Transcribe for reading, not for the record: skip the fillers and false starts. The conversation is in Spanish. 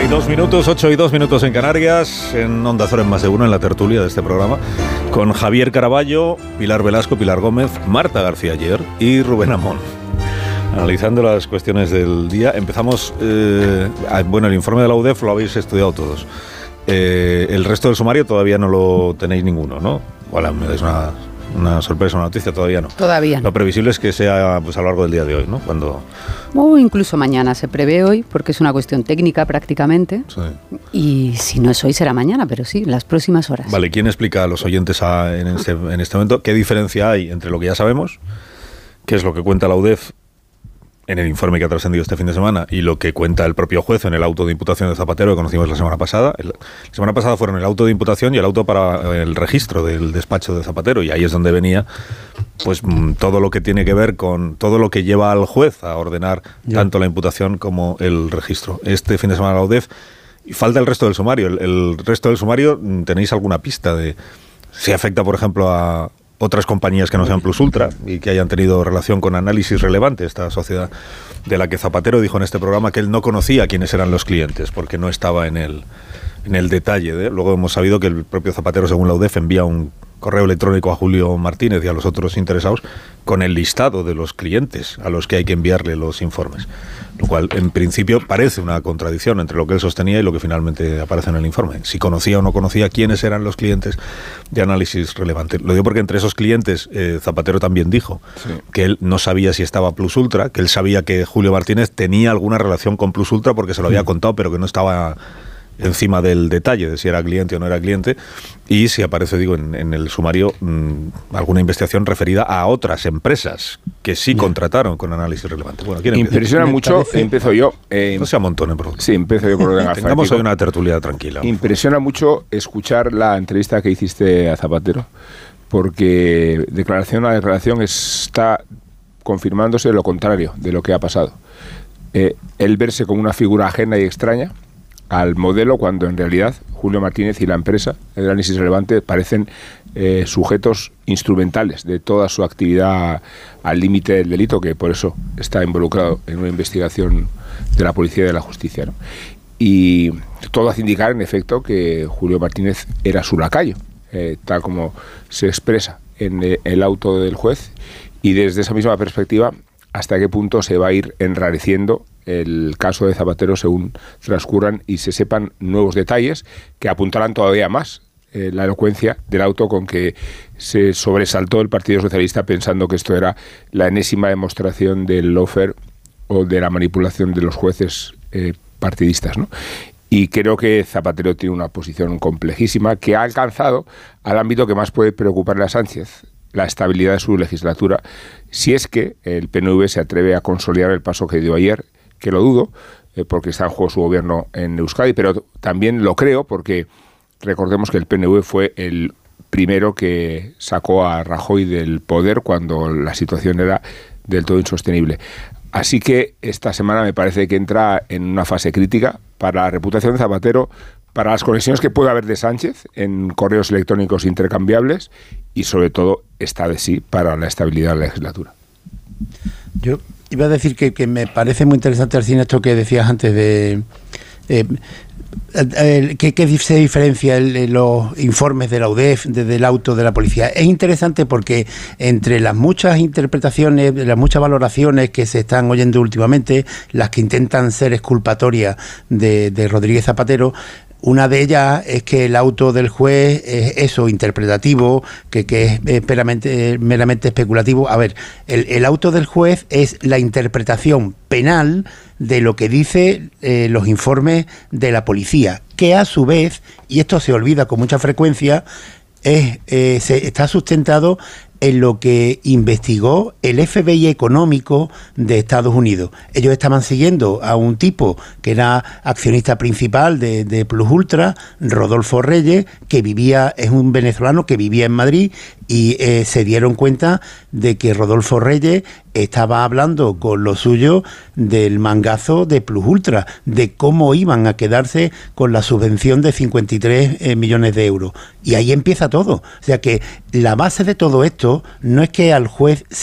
2 minutos, 8 y 2 minutos en Canarias, en Onda Cero en Más de Uno, en la tertulia de este programa, con Javier Caraballo, Pilar Velasco, Pilar Gómez, Marta García Ayer y Rubén Amón. Analizando las cuestiones del día, empezamos, bueno, el informe de la UDEF lo habéis estudiado todos. El resto del sumario todavía no lo tenéis ninguno, ¿no? Bueno, me dais una sorpresa, una noticia, todavía no. Todavía no. Lo previsible es que sea pues a lo largo del día de hoy, ¿no? Cuando... O incluso mañana se prevé hoy, porque es una cuestión técnica prácticamente. Sí. Y si no es hoy, será mañana, pero sí, en las próximas horas. Vale, ¿quién explica a los oyentes en este momento qué diferencia hay entre lo que ya sabemos, qué es lo que cuenta la UDEF en el informe que ha trascendido este fin de semana y lo que cuenta el propio juez en el auto de imputación de Zapatero que conocimos la semana pasada? La semana pasada fueron el auto de imputación y el auto para el registro del despacho de Zapatero, y ahí es donde venía pues todo lo que tiene que ver con todo lo que lleva al juez a ordenar tanto la imputación como el registro. Este fin de semana la UDEF, y falta el resto del sumario. El resto del sumario, ¿tenéis alguna pista de si afecta, por ejemplo, a otras compañías que no sean Plus Ultra y que hayan tenido relación con Análisis Relevante, esta sociedad de la que Zapatero dijo en este programa que él no conocía quiénes eran los clientes porque no estaba en el detalle? Luego hemos sabido que el propio Zapatero, según la UDEF, envía un correo electrónico a Julio Martínez y a los otros interesados con el listado de los clientes a los que hay que enviarle los informes, lo cual en principio parece una contradicción entre lo que él sostenía y lo que finalmente aparece en el informe. Si conocía o no conocía quiénes eran los clientes de Análisis Relevante. Lo digo porque entre esos clientes Zapatero también dijo que él no sabía si estaba Plus Ultra, que él sabía que Julio Martínez tenía alguna relación con Plus Ultra porque se lo había contado, pero que no estaba encima del detalle de si era cliente o no era cliente, y si aparece, digo, en el sumario alguna investigación referida a otras empresas que sí contrataron con Análisis Relevante. Bueno, ¿quién empieza? Impresiona mucho, empiezo yo. No se amontonen, por favor. Sí, empiezo yo por orden alfabético. Tengamos hoy una tertulia tranquila. Impresiona mucho escuchar la entrevista que hiciste a Zapatero, porque declaración a declaración está confirmándose lo contrario de lo que ha pasado. Él verse como una figura ajena y extraña al modelo, cuando en realidad Julio Martínez y la empresa, el Análisis Relevante, parecen sujetos instrumentales de toda su actividad al límite del delito, que por eso está involucrado en una investigación de la policía y de la justicia, ¿no? Y todo hace indicar, en efecto, que Julio Martínez era su lacayo, tal como se expresa en el auto del juez, y desde esa misma perspectiva, hasta qué punto se va a ir enrareciendo el caso de Zapatero según transcurran y se sepan nuevos detalles que apuntarán todavía más la elocuencia del auto con que se sobresaltó el Partido Socialista pensando que esto era la enésima demostración del lawfare o de la manipulación de los jueces partidistas, ¿no? Y creo que Zapatero tiene una posición complejísima que ha alcanzado al ámbito que más puede preocuparle a Sánchez, la estabilidad de su legislatura, si es que el PNV se atreve a consolidar el paso que dio ayer, que lo dudo, porque está en juego su gobierno en Euskadi, pero también lo creo porque recordemos que el PNV fue el primero que sacó a Rajoy del poder cuando la situación era del todo insostenible. Así que esta semana me parece que entra en una fase crítica para la reputación de Zapatero, para las conexiones que puede haber de Sánchez en correos electrónicos intercambiables y sobre todo esta de sí para la estabilidad de la legislatura. Yo iba a decir que me parece muy interesante, Alcina, esto que decías antes de que se diferencia los informes de la UDEF del auto de la policía. Es interesante porque entre las muchas interpretaciones, las muchas valoraciones que se están oyendo últimamente, las que intentan ser exculpatorias de Rodríguez Zapatero, una de ellas es que el auto del juez es eso, interpretativo, que es meramente especulativo. A ver, el auto del juez es la interpretación penal de lo que dice los informes de la policía, que a su vez, y esto se olvida con mucha frecuencia, está sustentado en lo que investigó el FBI económico de Estados Unidos. Ellos estaban siguiendo a un tipo que era accionista principal de Plus Ultra, Rodolfo Reyes, es un venezolano que vivía en Madrid, y se dieron cuenta de que Rodolfo Reyes estaba hablando con lo suyo del mangazo de Plus Ultra, de cómo iban a quedarse con la subvención de 53 millones de euros. Y ahí empieza todo. O sea que la base de todo esto no es que al juez